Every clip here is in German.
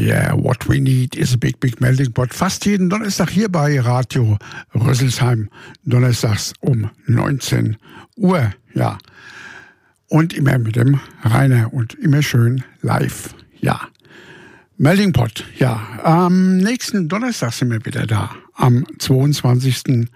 Yeah, what we need is a big, big melting pot. Fast jeden Donnerstag hier bei Radio Rüsselsheim. Donnerstags um 19 Uhr, ja. Und immer mit dem Rainer und immer schön live, ja. Melting Pot, ja. Am nächsten Donnerstag sind wir wieder da, am 22.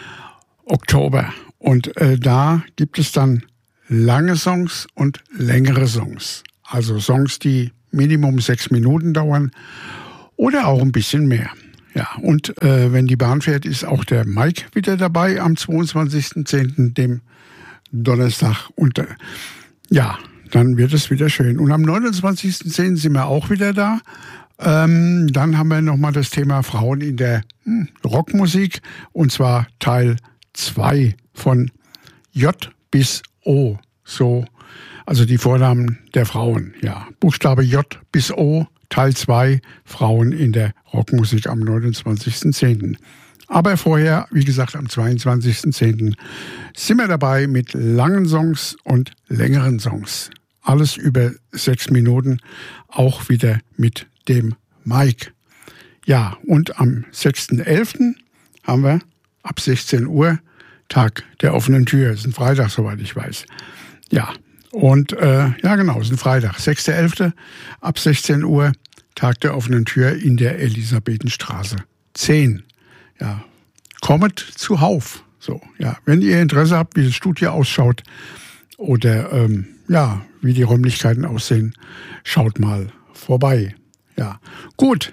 Oktober. Und da gibt es dann lange Songs und längere Songs. Also Songs, die Minimum 6 Minuten dauern oder auch ein bisschen mehr. Ja, und wenn die Bahn fährt, ist auch der Mike wieder dabei am 22.10., dem Donnerstag. Und ja, dann wird es wieder schön. Und am 29.10. sind wir auch wieder da. Dann haben wir nochmal das Thema Frauen in der Rockmusik. Und zwar Teil 2 von J bis O. So, also die Vornamen der Frauen. Ja, Buchstabe J bis O, Teil 2, Frauen in der Rockmusik am 29.10. Aber vorher, wie gesagt, am 22.10. sind wir dabei mit langen Songs und längeren Songs. Alles über 6 Minuten, auch wieder mit dem Mike. Ja, und am 6.11. haben wir ab 16 Uhr Tag der offenen Tür. Das ist ein Freitag, soweit ich weiß. Ja, und ja genau, es ist ein Freitag. 6.11. ab 16 Uhr Tag der offenen Tür in der Elisabethenstraße 10. Ja, kommt zuhauf. So, ja, wenn ihr Interesse habt, wie das Studio ausschaut oder ja, wie die Räumlichkeiten aussehen, schaut mal vorbei. Ja, gut.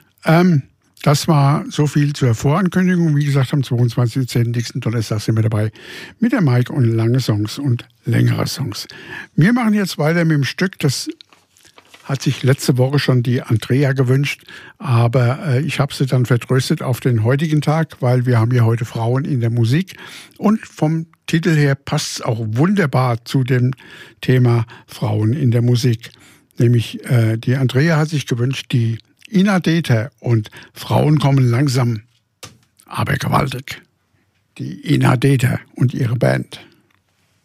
Das war so viel zur Vorankündigung. Wie gesagt, am 22.10. nächsten Donnerstag sind wir dabei mit der Mike und lange Songs und längere Songs. Wir machen jetzt weiter mit dem Stück, das hat sich letzte Woche schon die Andrea gewünscht, aber ich habe sie dann vertröstet auf den heutigen Tag, weil wir haben ja heute Frauen in der Musik und vom Titel her passt es auch wunderbar zu dem Thema Frauen in der Musik. Nämlich die Andrea hat sich gewünscht, die Ina Deter und Frauen kommen langsam, aber gewaltig. Die Ina Deter und ihre Band.